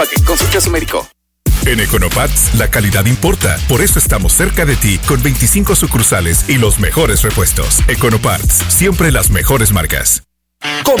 Consulte a su médico. En Econoparts, la calidad importa. Por eso estamos cerca de ti con 25 sucursales y los mejores repuestos. Econoparts, siempre las mejores marcas. Con